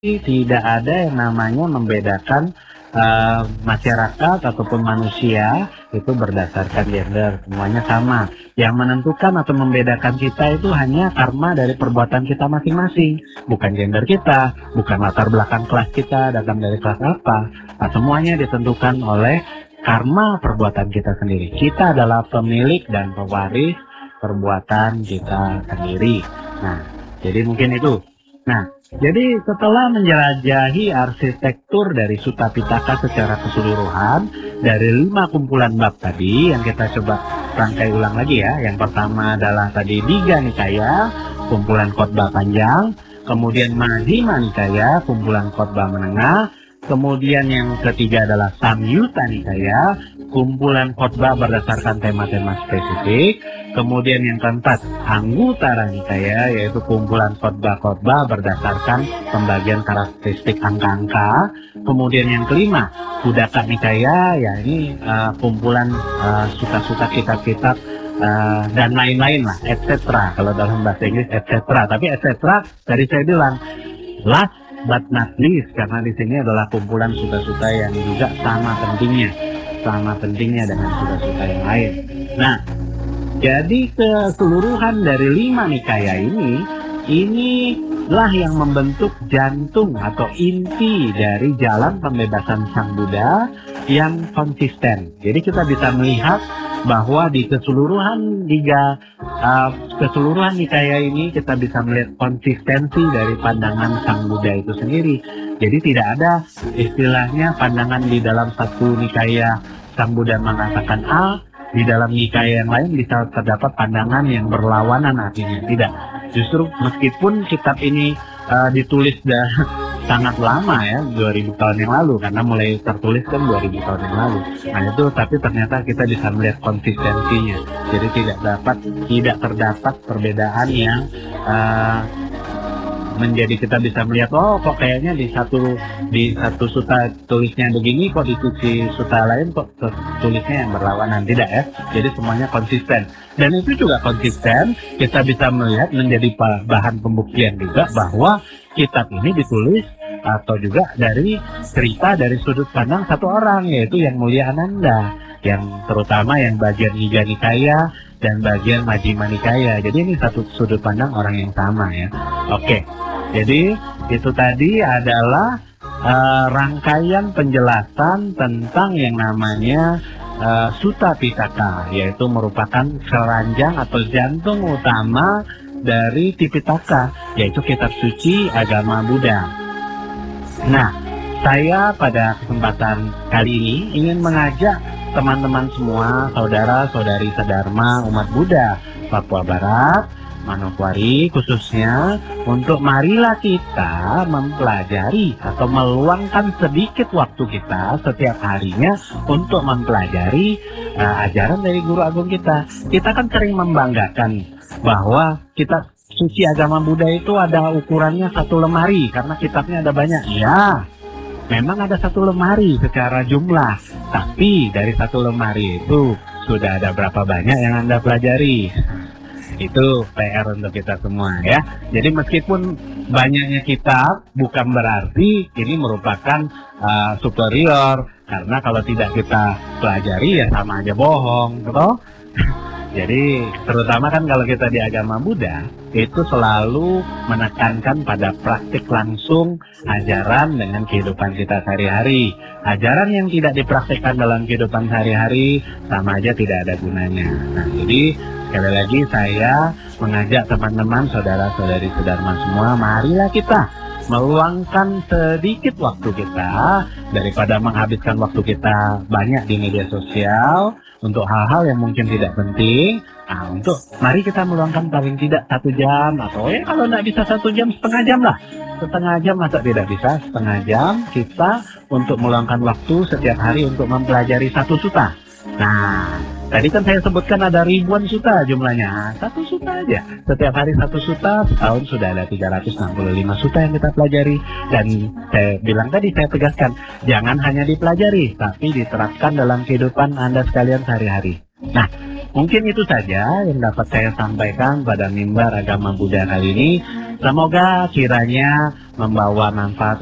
Tidak ada yang namanya membedakan masyarakat ataupun manusia itu berdasarkan gender, semuanya sama. Yang menentukan atau membedakan kita itu hanya karma dari perbuatan kita masing-masing, bukan gender kita, bukan latar belakang kelas kita, datang dari kelas apa. Nah, semuanya ditentukan oleh karma perbuatan kita sendiri. Kita adalah pemilik dan pewaris perbuatan kita sendiri. Nah, jadi mungkin itu. Nah, jadi setelah menjelajahi arsitektur dari Sutta Pitaka secara keseluruhan dari 5 kumpulan bab tadi yang kita coba rangkai ulang lagi ya. Yang pertama adalah tadi Digha Nikaya, kumpulan khotbah panjang, kemudian Majjhima Nikaya, kumpulan khotbah menengah, kemudian yang ketiga adalah Samyutta Nikaya, kumpulan khotbah berdasarkan tema-tema spesifik. Kemudian yang keempat, Anguttara Nikaya, yaitu kumpulan khotbah-khotbah berdasarkan pembagian karakteristik angka-angka. Kemudian yang kelima, Khuddaka Nikaya, ya ini kumpulan suta-suta kitab-kitab dan lain-lain lah, etc. Kalau dalam bahasa Inggris, etc. Tapi etc. tadi saya bilang, last but not least, karena di sini adalah kumpulan suta-suta yang juga sama pentingnya dengan suta-suta yang lain. Nah, jadi keseluruhan dari 5 nikaya inilah yang membentuk jantung atau inti dari jalan pembebasan Sang Buddha yang konsisten. Jadi kita bisa melihat bahwa di keseluruhan nikaya ini kita bisa melihat konsistensi dari pandangan Sang Buddha itu sendiri. Jadi tidak ada istilahnya pandangan di dalam satu nikaya Sang Buddha mengatakan A, di dalam nikaya yang lain bisa terdapat pandangan yang berlawanan, artinya tidak. Justru meskipun kitab ini ditulis sangat lama ya, 2000 tahun yang lalu, karena mulai tertulis kan 2000 tahun yang lalu. Nah itu, tapi ternyata kita bisa melihat konsistensinya. Jadi tidak terdapat perbedaan yang menjadi kita bisa melihat, oh kok kayaknya di satu suta tulisnya begini, kok di sisi suta lain kok tulisnya yang berlawanan. Tidak ya, jadi semuanya konsisten. Dan itu juga konsisten kita bisa melihat menjadi bahan pembuktian juga bahwa kitab ini ditulis atau juga dari cerita dari sudut pandang satu orang, yaitu Yang Mulia Ananda, yang terutama yang bagian Digha Nikaya dan bagian Majjhima Nikaya. Jadi ini satu sudut pandang orang yang sama ya. Oke, jadi itu tadi adalah rangkaian penjelasan tentang yang namanya Sutta Pitaka, yaitu merupakan keranjang atau jantung utama dari Tipitaka, yaitu kitab suci agama Buddha. Nah, saya pada kesempatan kali ini ingin mengajak teman-teman semua, saudara-saudari sedharma umat Buddha Papua Barat, Manokwari khususnya, untuk marilah kita mempelajari atau meluangkan sedikit waktu kita setiap harinya untuk mempelajari ajaran dari guru agung kita. Kita kan sering membanggakan bahwa kitab suci agama Buddha itu ada ukurannya 1 lemari karena kitabnya ada banyak. Ya, memang ada 1 lemari secara jumlah, tapi dari 1 lemari itu sudah ada berapa banyak yang Anda pelajari? Itu PR untuk kita semua ya. Jadi meskipun banyaknya kitab bukan berarti ini merupakan superior, karena kalau tidak kita pelajari ya sama aja bohong, betul? Jadi terutama kan kalau kita di agama Buddha itu selalu menekankan pada praktik langsung ajaran dengan kehidupan kita sehari-hari. Ajaran yang tidak dipraktikkan dalam kehidupan sehari-hari sama aja tidak ada gunanya. Nah, jadi sekali lagi saya mengajak teman-teman, saudara-saudari sedharma semua, marilah kita meluangkan sedikit waktu kita daripada menghabiskan waktu kita banyak di media sosial untuk hal-hal yang mungkin tidak penting. Nah, mari kita meluangkan paling tidak 1 jam, atau ya kalau tidak bisa 1 jam, setengah jam lah. Setengah jam, masa tidak bisa? Setengah jam kita untuk meluangkan waktu setiap hari untuk mempelajari 1 suta. Nah, tadi kan saya sebutkan ada ribuan suta jumlahnya. 1 suta aja. Setiap hari 1 suta, setahun sudah ada 365 suta yang kita pelajari. Dan saya bilang tadi, saya tegaskan, jangan hanya dipelajari, tapi diterapkan dalam kehidupan Anda sekalian sehari-hari. Nah, mungkin itu saja yang dapat saya sampaikan pada mimbar agama Buddha kali ini. Semoga kiranya membawa manfaat